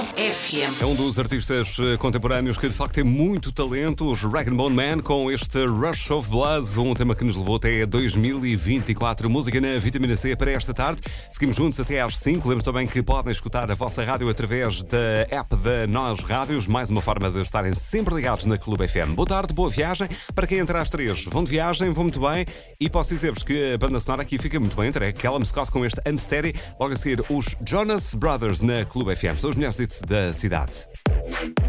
FM. É um dos artistas contemporâneos que de facto tem muito talento, os Rag & Bone Man, com este Rush of Blood, um tema que nos levou até 2024. Música na Vitamina C para esta tarde. Seguimos juntos até às 5. Lembro também que podem escutar a vossa rádio através da app da Nós Rádios, mais uma forma de estarem sempre ligados na Clube FM. Boa tarde, boa viagem. Para quem entra às 3, vão de viagem, vão muito bem, e posso dizer-vos que a banda sonora aqui fica muito bem entre Callum Scott com este Unsteady, logo a seguir os Jonas Brothers na Clube FM. São os melhores hits da cidade.